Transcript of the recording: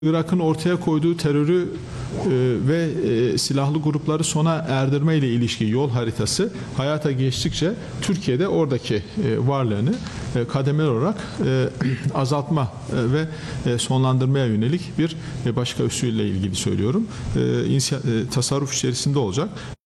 Irak'ın ortaya koyduğu terörü ve silahlı grupları sona erdirme ile ilişkin yol haritası hayata geçtikçe Türkiye'de oradaki varlığını kademeli olarak azaltma ve sonlandırmaya yönelik bir başka usulle ilgili söylüyorum. Tasarruf içerisinde olacak.